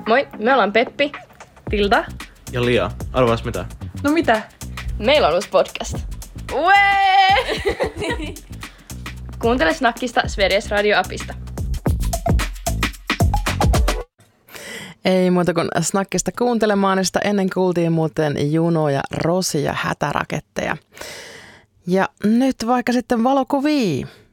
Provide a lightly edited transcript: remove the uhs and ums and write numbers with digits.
Moi, me ollaan Peppi, Tilda ja Lia. Arvaas mitä? No mitä? Meillä on uusi podcast. Uee! Kuuntele Snackista Sveriges Radio-appista. Ei muuta kuin Snackista kuuntelemaan, sitä ennen kuultiin muuten Junoja, Rosi ja Hätäraketteja. Ja nyt vaikka sitten valokuvia.